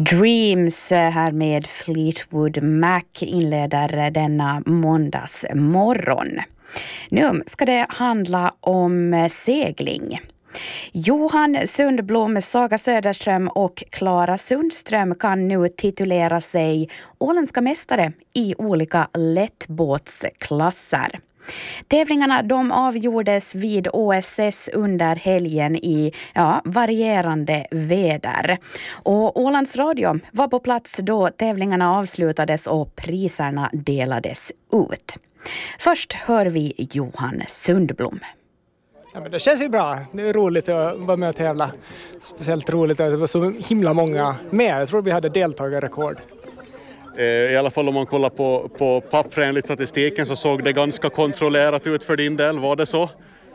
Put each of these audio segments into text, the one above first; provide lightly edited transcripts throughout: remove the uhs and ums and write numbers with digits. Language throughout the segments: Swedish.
Dreams här med Fleetwood Mac inleder denna måndagsmorgon. Nu ska det handla om segling. Johan Sundblom, Saga Söderström och Klara Sundström kan nu titulera sig åländska mästare i olika lättbåtsklasser. Tävlingarna de avgjordes vid OSS under helgen i varierande väder. Och Ålands Radio var på plats då tävlingarna avslutades och priserna delades ut. Först hör vi Johan Sundblom. Ja, men det känns ju bra. Det är roligt att vara med och tävla. Speciellt roligt att det var så himla många med. Jag tror vi hade deltagarrekord. I alla fall om man kollar på pappren enligt statistiken så såg det ganska kontrollerat ut för din del. Var det så?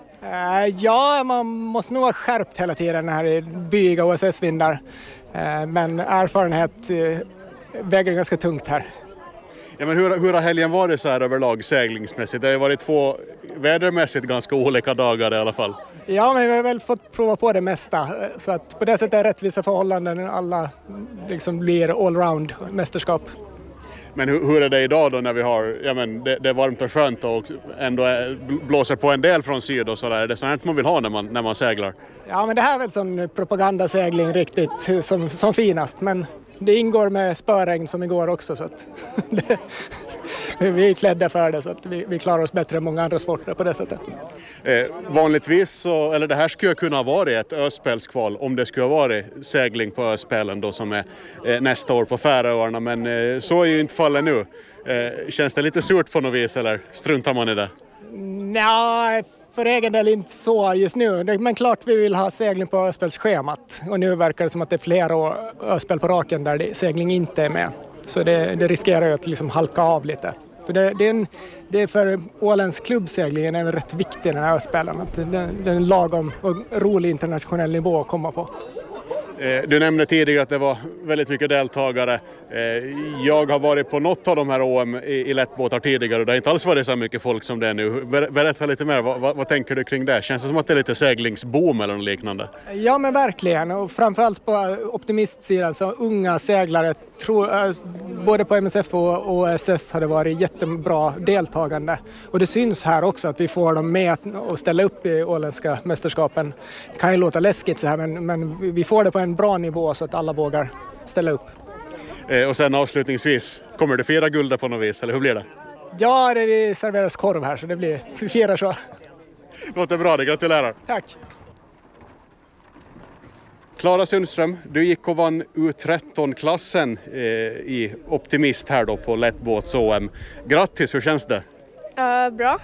Ja, man måste nog ha skärpt hela tiden här i byiga OSS-vindar. Men erfarenhet väger ganska tungt här. Ja, men hur har helgen varit så här överlag seglingsmässigt? Det har varit två vädermässigt ganska olika dagar i alla fall. Ja, men vi har väl fått prova på det mesta. Så att på det sättet är rättvisa förhållanden. Alla liksom blir allround mästerskap. Men hur är det idag då när vi har, det är varmt och skönt och ändå blåser på en del från syd och sådär? Är det sånt man vill ha när man seglar? Ja, men det här är väl sån propagandasegling riktigt som finast. Men det ingår med spöregn som igår också så att vi är klädda för det så att vi klarar oss bättre än många andra sporter på det sättet. Vanligtvis så, eller det här skulle kunna vara ett öspelskval om det skulle ha varit segling på öspelen då som är nästa år på Färöarna, men så är ju inte fallet nu. Känns det lite surt på något vis eller struntar man i det? Nej, för egen del inte så just nu. Men klart vi vill ha segling på öspelsschemat och nu verkar det som att det är flera öspel på raken där segling inte är med. Så det riskerar ju att liksom halka av lite. För det är för Ålands klubbseglingen är rätt viktig den här öspelen. Att det är en lagom och rolig internationell nivå att komma på. Du nämnde tidigare att det var väldigt mycket deltagare. Jag har varit på något av de här OM i lättbåtar tidigare och det har inte alls varit så mycket folk som det är nu. Berätta lite mer, vad tänker du kring det? Känns det som att det är lite seglingsboom eller något liknande? Ja men verkligen, och framförallt på optimistsidan så unga seglare både på MSF och OSS har det varit jättebra deltagande. Och det syns här också att vi får dem med och ställa upp i åländska mästerskapen. Det kan ju låta läskigt så här men vi får det på en bra nivå så att alla vågar ställa upp. Och sen avslutningsvis, kommer du fira guldet på något vis eller hur blir det? Ja, det serveras korv här så det blir, vi firar så. Låter bra, det gratulerar. Tack. Klara Sundström, du gick och vann U13-klassen i Optimist här då på lättbåts-OM. Grattis, hur känns det? Bra.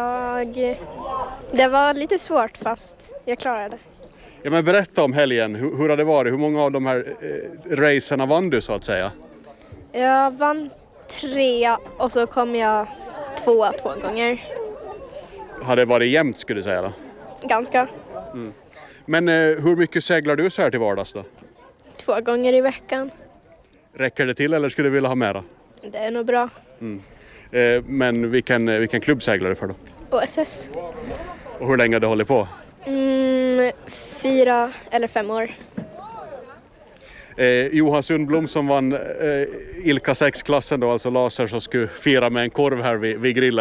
Det var lite svårt fast jag klarade det. Ja, men berätta om helgen, hur har det varit? Hur många av de här racerna vann du så att säga? Jag vann 3 och så kom jag 2 gånger. Har det varit jämnt skulle du säga då? Ganska. Mm. Men hur mycket seglar du så här till vardags då? 2 gånger i veckan. Räcker det till eller skulle du vilja ha mera? Det är nog bra. Mm. Men vilken klubb seglar du för då? OSS. Och hur länge har du hållit på? 4 eller 5 år. Johan Sundblom som vann Ilka 6-klassen då, alltså laser, så skulle fira med en korv här vid grillen.